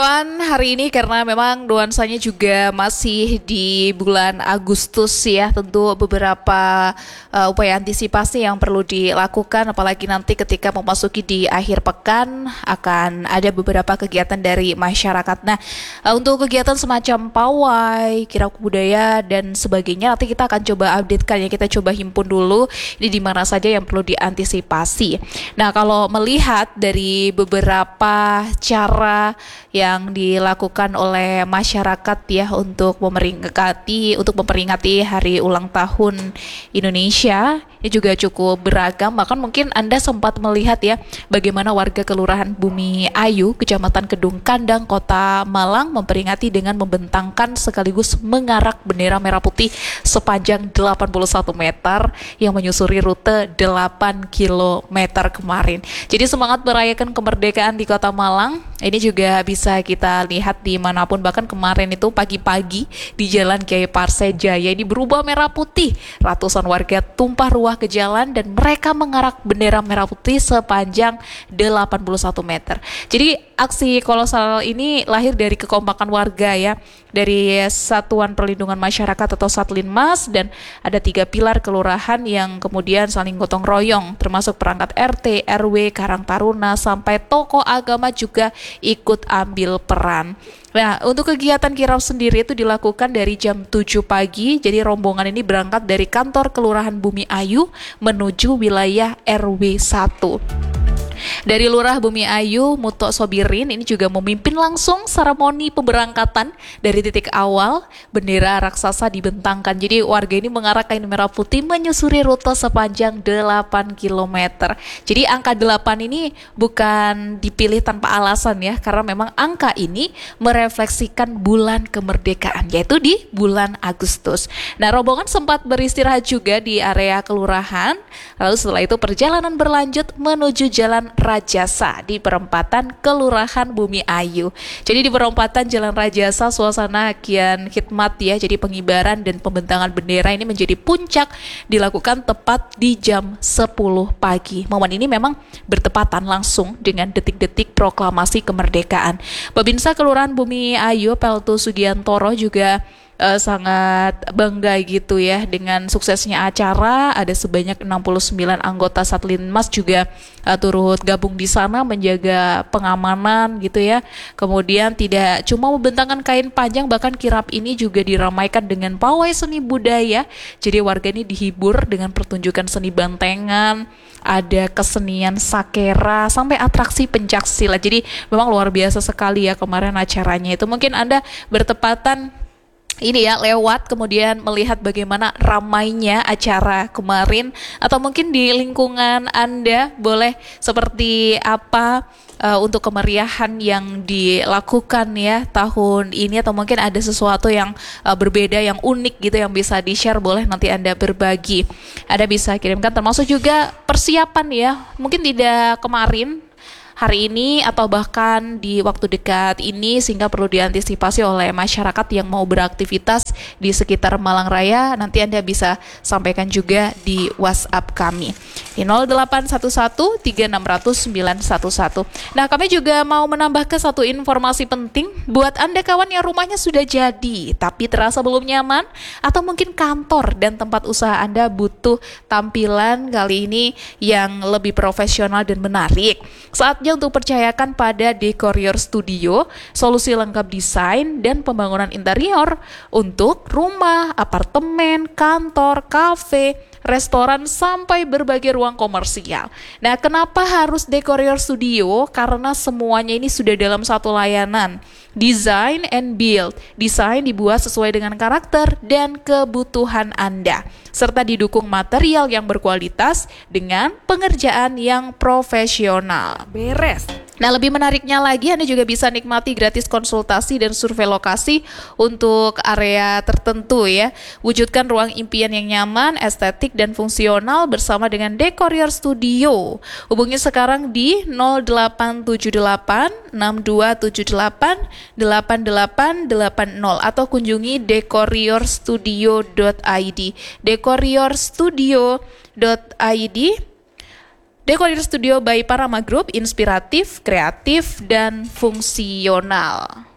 kawan, hari ini karena memang nuansanya juga masih di bulan Agustus ya, tentu beberapa upaya antisipasi yang perlu dilakukan, apalagi nanti ketika memasuki di akhir pekan akan ada beberapa kegiatan dari masyarakat. Nah, untuk kegiatan semacam pawai, kirab budaya dan sebagainya nanti kita akan coba updatekan ya, kita coba himpun dulu ini di mana saja yang perlu diantisipasi. Nah, kalau melihat dari beberapa cara yang dilakukan oleh masyarakat ya untuk memperingati hari ulang tahun Indonesia, ini juga cukup beragam. Bahkan mungkin Anda sempat melihat ya bagaimana warga Kelurahan Bumi Ayu, Kecamatan Kedung Kandang, Kota Malang memperingati dengan membentangkan sekaligus mengarak bendera merah putih sepanjang 81 meter yang menyusuri rute 8 km kemarin. Jadi semangat merayakan kemerdekaan di Kota Malang ini juga bisa kita lihat dimanapun. Bahkan kemarin itu pagi-pagi di Jalan Kiai Parsejaya ini berubah merah putih. Ratusan warga tumpah ruah ke jalan dan mereka mengarak bendera merah putih sepanjang 81 meter. Jadi aksi kolosal ini lahir dari kekompakan warga ya, dari Satuan Perlindungan Masyarakat atau Satlinmas, dan ada 3 pilar kelurahan yang kemudian saling gotong royong, termasuk perangkat RT, RW, Karang Taruna, sampai tokoh agama juga ikut ambil peran. Nah, untuk kegiatan kirab sendiri itu dilakukan dari jam 7 pagi. Jadi rombongan ini berangkat dari kantor Kelurahan Bumi Ayu menuju wilayah RW 1. Dari Lurah Bumi Ayu, Muto Sobirin ini juga memimpin langsung seremoni pemberangkatan. Dari titik awal, bendera raksasa dibentangkan. Jadi warga ini mengarah kain merah putih menyusuri rute sepanjang 8 km. Jadi angka 8 ini bukan dipilih tanpa alasan ya, karena memang angka ini merefleksikan bulan kemerdekaan, yaitu di bulan Agustus. Nah, rombongan sempat beristirahat juga di area kelurahan. Lalu setelah itu perjalanan berlanjut menuju Jalan Rajasa di perempatan Kelurahan Bumi Ayu. Jadi di perempatan Jalan Rajasa suasana kian khidmat ya. Jadi pengibaran dan pembentangan bendera ini menjadi puncak dilakukan tepat di jam 10 pagi. Momen ini memang bertepatan langsung dengan detik-detik proklamasi kemerdekaan. Babinsa Kelurahan Bumi Ayu, Peltu Sugiantoro juga sangat bangga gitu ya dengan suksesnya acara. Ada sebanyak 69 anggota Satlinmas juga turut gabung di sana menjaga pengamanan gitu ya. Kemudian tidak cuma membentangkan kain panjang, bahkan kirab ini juga diramaikan dengan pawai seni budaya. Jadi warga ini dihibur dengan pertunjukan seni bantengan, ada kesenian sakera, sampai atraksi pencaksilat. Jadi memang luar biasa sekali ya kemarin acaranya itu. Mungkin Anda bertepatan ini ya lewat kemudian melihat bagaimana ramainya acara kemarin, atau mungkin di lingkungan Anda boleh seperti apa untuk kemeriahan yang dilakukan ya tahun ini, atau mungkin ada sesuatu yang berbeda, yang unik gitu yang bisa di-share, boleh nanti Anda berbagi. Anda bisa kirimkan, termasuk juga persiapan ya, mungkin tidak kemarin, hari ini, atau bahkan di waktu dekat ini, sehingga perlu diantisipasi oleh masyarakat yang mau beraktivitas di sekitar Malang Raya. Nanti Anda bisa sampaikan juga di WhatsApp kami di 08113600 911. Nah, kami juga mau menambahkan satu informasi penting buat Anda kawan yang rumahnya sudah jadi tapi terasa belum nyaman, atau mungkin kantor dan tempat usaha Anda butuh tampilan kali ini yang lebih profesional dan menarik. Saatnya untuk percayakan pada Decorior Studio, solusi lengkap desain dan pembangunan interior untuk rumah, apartemen, kantor, kafe, restoran, sampai berbagai ruang komersial. Nah, kenapa harus Decorior Studio? Karena semuanya ini sudah dalam satu layanan. Design and build. Desain dibuat sesuai dengan karakter dan kebutuhan Anda, serta didukung material yang berkualitas dengan pengerjaan yang profesional. Beres. Nah, lebih menariknya lagi, Anda juga bisa nikmati gratis konsultasi dan survei lokasi untuk area tertentu ya. Wujudkan ruang impian yang nyaman, estetik, dan fungsional bersama dengan Decorior Studio. Hubungi sekarang di 0878 6278 8880 atau kunjungi decoriourstudio.id. decoriourstudio.id Dekoder Studio by Parama Group, inspiratif, kreatif, dan fungsional.